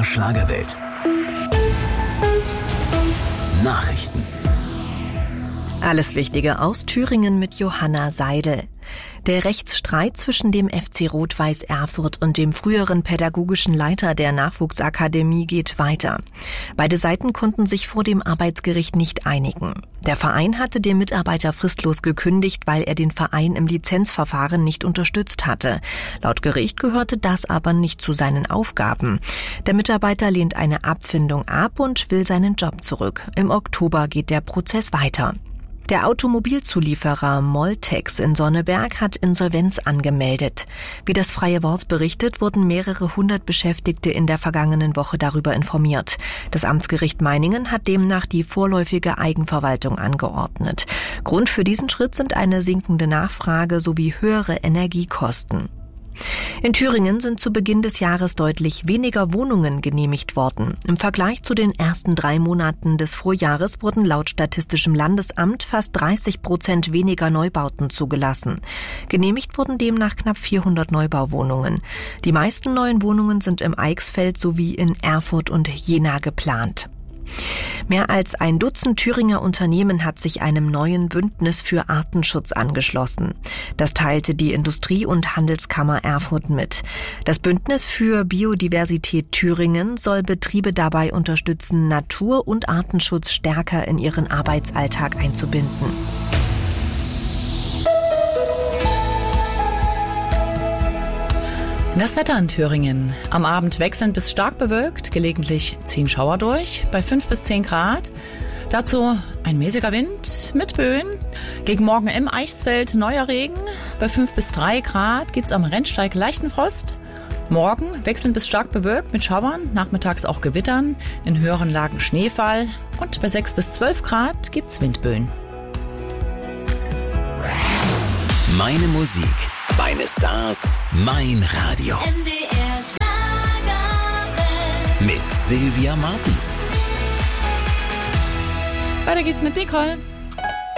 Schlagerwelt. Nachrichten. Alles Wichtige aus Thüringen mit Johanna Seidel. Der Rechtsstreit zwischen dem FC Rot-Weiß Erfurt und dem früheren pädagogischen Leiter der Nachwuchsakademie geht weiter. Beide Seiten konnten sich vor dem Arbeitsgericht nicht einigen. Der Verein hatte dem Mitarbeiter fristlos gekündigt, weil er den Verein im Lizenzverfahren nicht unterstützt hatte. Laut Gericht gehörte das aber nicht zu seinen Aufgaben. Der Mitarbeiter lehnt eine Abfindung ab und will seinen Job zurück. Im Oktober geht der Prozess weiter. Der Automobilzulieferer Moltex in Sonneberg hat Insolvenz angemeldet. Wie das Freie Wort berichtet, wurden mehrere hundert Beschäftigte in der vergangenen Woche darüber informiert. Das Amtsgericht Meiningen hat demnach die vorläufige Eigenverwaltung angeordnet. Grund für diesen Schritt sind eine sinkende Nachfrage sowie höhere Energiekosten. In Thüringen sind zu Beginn des Jahres deutlich weniger Wohnungen genehmigt worden. Im Vergleich zu den ersten 3 Monaten des Vorjahres wurden laut Statistischem Landesamt fast 30% weniger Neubauten zugelassen. Genehmigt wurden demnach knapp 400 Neubauwohnungen. Die meisten neuen Wohnungen sind im Eichsfeld sowie in Erfurt und Jena geplant. Mehr als ein Dutzend Thüringer Unternehmen hat sich einem neuen Bündnis für Artenschutz angeschlossen. Das teilte die Industrie- und Handelskammer Erfurt mit. Das Bündnis für Biodiversität Thüringen soll Betriebe dabei unterstützen, Natur- und Artenschutz stärker in ihren Arbeitsalltag einzubinden. Das Wetter in Thüringen. Am Abend wechselnd bis stark bewölkt, gelegentlich ziehen Schauer durch, bei 5 bis 10 Grad. Dazu ein mäßiger Wind mit Böen. Gegen Morgen im Eichsfeld neuer Regen. Bei 5 bis 3 Grad gibt's am Rennsteig leichten Frost. Morgen wechselnd bis stark bewölkt mit Schauern, nachmittags auch Gewittern, in höheren Lagen Schneefall. Und bei 6 bis 12 Grad gibt's Windböen. Meine Musik, meine Stars, mein Radio. MDR Schlagerwelt. Mit Sylvia Martens. Weiter geht's mit Nicole.